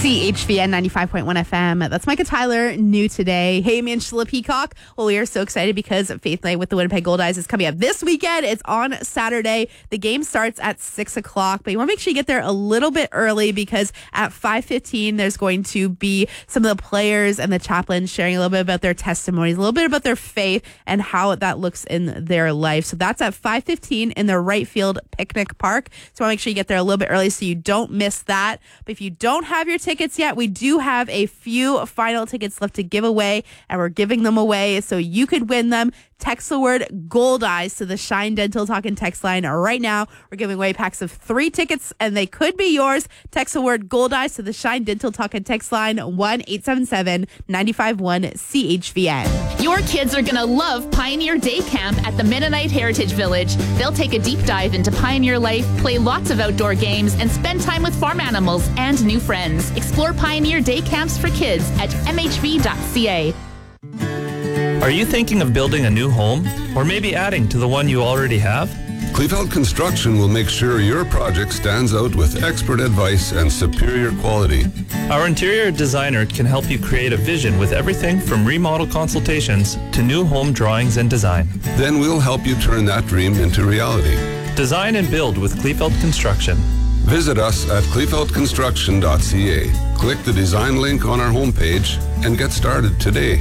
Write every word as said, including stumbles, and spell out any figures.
C H V N ninety-five point one F M. That's Micah Tyler, new today. Hey, me and Sheila Peacock. Well, we are so excited because Faith Night with the Winnipeg Gold Eyes is coming up this weekend. It's on Saturday. The game starts at six o'clock, but you want to make sure you get there a little bit early because at five fifteen, there's going to be some of the players and the chaplains sharing a little bit about their testimonies, a little bit about their faith and how that looks in their life. So that's at five fifteen in the right field picnic park. So I want to make sure you get there a little bit early so you don't miss that. But if you don't have your tickets yet, we do have a few final tickets left to give away, and we're giving them away so you could win them. Text the word Gold Eyes to the Shine Dental Talking text line right now. We're giving away packs of three tickets, and they could be yours. Text the word Gold Eyes to the Shine Dental Talking text line one eight seven seven, nine five one, C H V N. Your kids are going to love Pioneer Day Camp at the Mennonite Heritage Village. They'll take a deep dive into pioneer life, play lots of outdoor games, and spend time with farm animals and new friends. Explore Pioneer Day Camps for kids at m h v dot c a. Are you thinking of building a new home or maybe adding to the one you already have? Kleefeld Construction will make sure your project stands out with expert advice and superior quality. Our interior designer can help you create a vision with everything from remodel consultations to new home drawings and design. Then we'll help you turn that dream into reality. Design and build with Kleefeld Construction. Visit us at kleefeld construction dot c a. Click the design link on our homepage and get started today.